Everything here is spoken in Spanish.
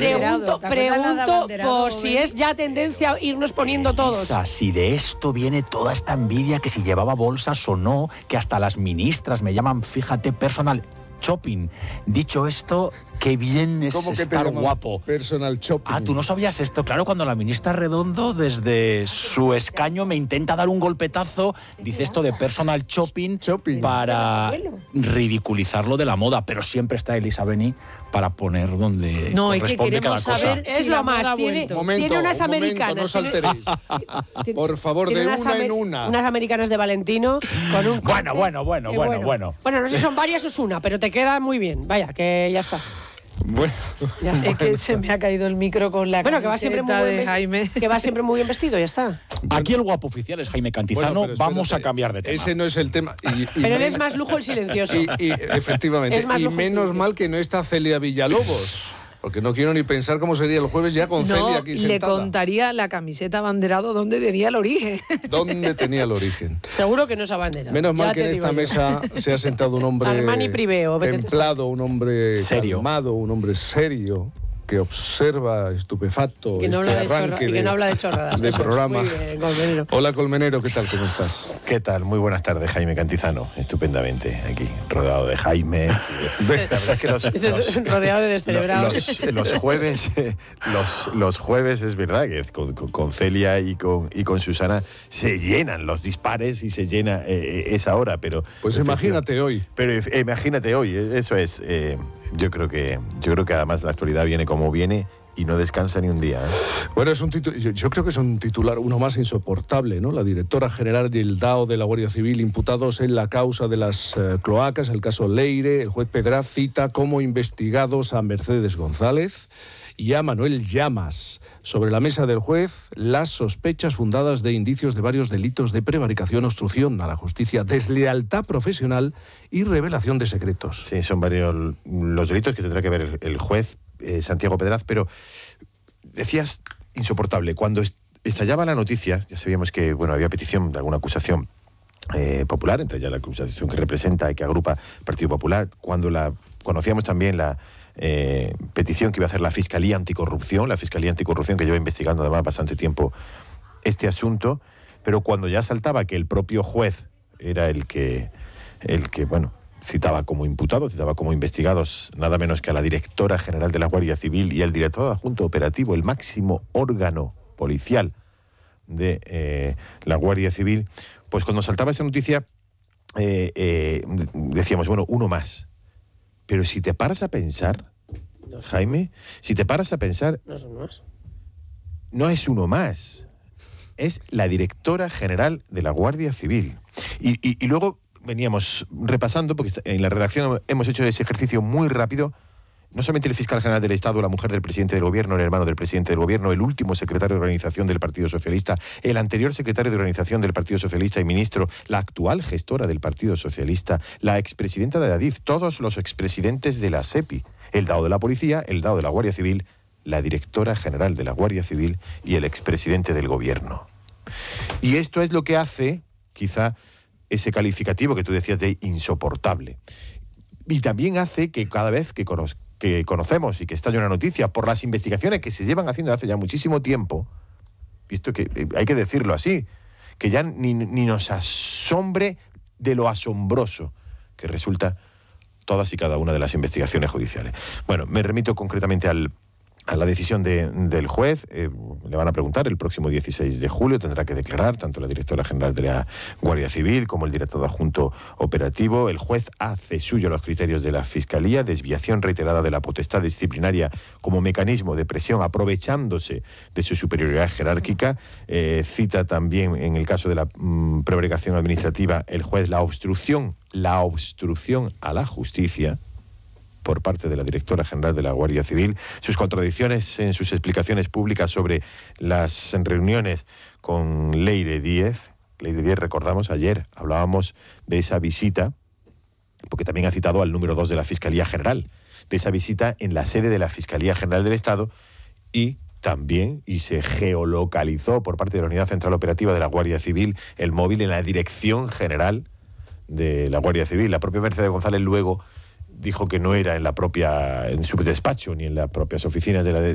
Pregunto por si es ya tendencia a irnos poniendo todos. Si de esto viene toda esta envidia, que si llevaba bolsas o no, que hasta las ministras me llaman, fíjate, personal shopping. Dicho esto, qué bien es estar guapo. Personal shopping. ¿Tú no sabías esto? Claro, cuando la ministra Redondo desde su escaño me intenta dar un golpetazo, dice esto de personal shopping para ridiculizarlo de la moda, pero siempre está Elisa Beni para poner donde corresponde cada cosa. Es lo más, tiene unas americanas. No os alteréis. Por favor, de una en una. Unas americanas de Valentino con un corte. Bueno. Bueno, no sé si son varias o es una, pero te queda muy bien. Vaya, que ya está. Bueno, es que se me ha caído el micro con la camiseta que va siempre muy de Jaime. Que va siempre muy bien vestido, ya está. Aquí el guapo oficial es Jaime Cantizano. Vamos a cambiar de tema. Ese no es el tema. Pero él es más lujo el silencioso. Y efectivamente. Y menos mal que no está Celia Villalobos. Porque no quiero ni pensar cómo sería el jueves ya con Celia aquí sentada. Le contaría la camiseta abanderado dónde tenía el origen. ¿Dónde tenía el origen? Seguro que no es abanderado. Menos mal que en esta mesa se ha sentado un hombre templado, un hombre serio, calmado, un hombre serio, que observa estupefacto que no arranque que no habla de chorradas. De programa. Muy bien, Colmenero. Hola, Colmenero, ¿qué tal? ¿Cómo estás? ¿Qué tal? Muy buenas tardes, Jaime Cantizano. Estupendamente, aquí, rodeado de Jaimes. La verdad es que rodeado de descerebrados. Los jueves es verdad que con Celia y con Susana se llenan los dispares y se llena esa hora, pero... Pues imagínate hoy. Pero imagínate hoy, eso es... Yo creo que además la actualidad viene como viene y no descansa ni un día. Bueno, yo creo que es un titular uno más insoportable, ¿no? La directora general del DAO de la Guardia Civil, imputados en la causa de las cloacas, el caso Leire. El juez Pedraz cita como investigados a Mercedes González y a Manuel Llamas. Sobre la mesa del juez, las sospechas fundadas de indicios de varios delitos de prevaricación, obstrucción a la justicia, deslealtad profesional y revelación de secretos. Sí, son varios los delitos que tendrá que ver el juez Santiago Pedraz, pero decías insoportable. Cuando estallaba la noticia, ya sabíamos que había petición de alguna acusación popular, entre ellas la acusación que representa y que agrupa el Partido Popular, cuando conocíamos también la petición que iba a hacer la Fiscalía Anticorrupción que lleva investigando además bastante tiempo este asunto, pero cuando ya saltaba que el propio juez era el que citaba como imputados, citaba como investigados nada menos que a la directora general de la Guardia Civil y al director adjunto operativo, el máximo órgano policial de la Guardia Civil, pues cuando saltaba esa noticia decíamos, uno más. Pero si te paras a pensar, Jaime, no es uno más. Es la directora general de la Guardia Civil. Y luego veníamos repasando, porque en la redacción hemos hecho ese ejercicio muy rápido, no solamente el fiscal general del Estado, la mujer del presidente del gobierno, el hermano del presidente del gobierno, el último secretario de organización del Partido Socialista, el anterior secretario de organización del Partido Socialista y ministro, la actual gestora del Partido Socialista, la expresidenta de la DIF, todos los expresidentes de la SEPI, el DAO de la Policía, el DAO de la Guardia Civil, la directora general de la Guardia Civil y el expresidente del gobierno. Y esto es lo que hace, quizá, ese calificativo que tú decías de insoportable. Y también hace que cada vez que conocemos y que estalla una noticia por las investigaciones que se llevan haciendo hace ya muchísimo tiempo, visto que hay que decirlo así, que ya ni nos asombre de lo asombroso que resulta todas y cada una de las investigaciones judiciales. Bueno, me remito concretamente a la decisión del juez. Le van a preguntar el próximo 16 de julio, tendrá que declarar tanto la directora general de la Guardia Civil como el director adjunto operativo. El juez hace suyo los criterios de la Fiscalía, desviación reiterada de la potestad disciplinaria como mecanismo de presión, aprovechándose de su superioridad jerárquica. Cita también, en el caso de la prevaricación administrativa, el juez la obstrucción a la justicia por parte de la directora general de la Guardia Civil, sus contradicciones en sus explicaciones públicas sobre las reuniones con Leire Díez. Leire Díez, recordamos, ayer hablábamos de esa visita, porque también ha citado al número 2 de la Fiscalía General, de esa visita en la sede de la Fiscalía General del Estado, y también, y se geolocalizó por parte de la Unidad Central Operativa de la Guardia Civil, el móvil en la Dirección General de la Guardia Civil. La propia Mercedes González luego dijo que no era en su despacho ni en las propias oficinas de la